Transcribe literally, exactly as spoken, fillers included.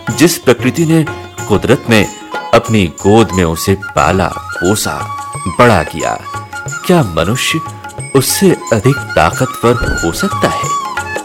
जिस प्रकृति ने, कुदरत ने अपनी गोद में उसे पाला पोसा बड़ा किया, क्या मनुष्य उससे अधिक ताकतवर हो सकता है?